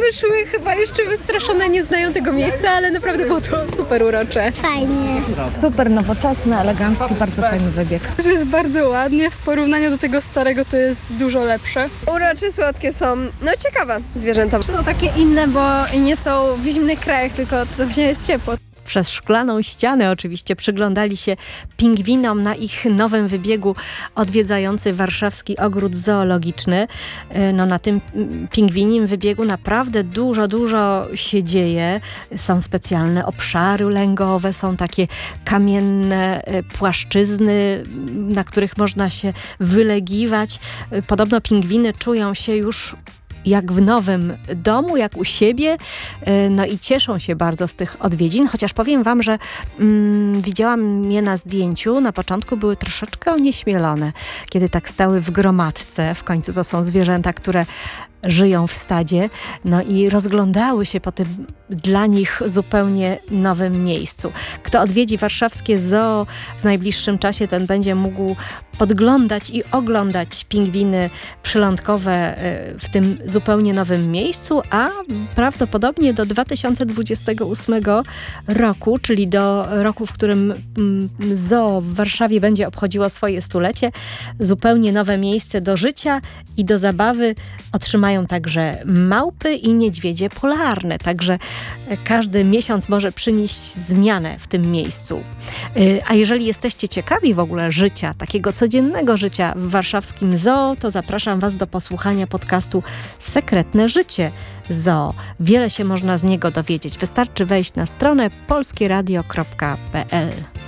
przyszły chyba jeszcze wystraszone, nie znają tego miejsca, ale naprawdę było to super urocze. Fajnie. Super nowoczesny, elegancki, bardzo fajny wybieg. Że jest bardzo ładnie, w porównaniu do tego starego to jest dużo lepsze. Urocze, słodkie są, no ciekawe zwierzęta. Są takie inne, bo nie są w zimnych krajach, tylko to właśnie jest ciepło. Przez szklaną ścianę oczywiście przyglądali się pingwinom na ich nowym wybiegu odwiedzający warszawski ogród zoologiczny. No, na tym pingwinim wybiegu naprawdę dużo się dzieje. Są specjalne obszary lęgowe, są takie kamienne płaszczyzny, na których można się wylegiwać. Podobno pingwiny czują się już jak w nowym domu, jak u siebie, no i cieszą się bardzo z tych odwiedzin, chociaż powiem wam, że widziałam je na zdjęciu, na początku były troszeczkę onieśmielone, kiedy tak stały w gromadce, w końcu to są zwierzęta, które żyją w stadzie, no i rozglądały się po tym dla nich zupełnie nowym miejscu. Kto odwiedzi warszawskie zoo w najbliższym czasie, ten będzie mógł podglądać i oglądać pingwiny przylądkowe w tym zupełnie nowym miejscu, a prawdopodobnie do 2028 roku, czyli do roku, w którym zoo w Warszawie będzie obchodziło swoje stulecie, zupełnie nowe miejsce do życia i do zabawy otrzymają także małpy i niedźwiedzie polarne, także każdy miesiąc może przynieść zmianę w tym miejscu. A jeżeli jesteście ciekawi w ogóle życia, takiego codziennego życia w warszawskim zoo, to zapraszam was do posłuchania podcastu Sekretne Życie Zoo. Wiele się można z niego dowiedzieć. Wystarczy wejść na stronę polskieradio.pl.